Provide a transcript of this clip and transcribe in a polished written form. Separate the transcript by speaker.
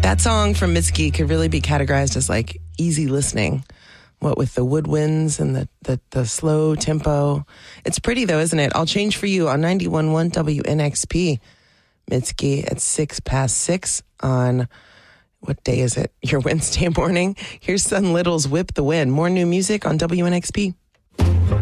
Speaker 1: That song from Mitski could really be categorized as like easy listening. What with the woodwinds and the slow tempo. It's pretty though, isn't it? I'll Change for You on 91.1 WNXP. Mitski at 6:06 on, what day is it? Your Wednesday morning. Here's Sun Little's Whip the Wind. More new music on WNXP.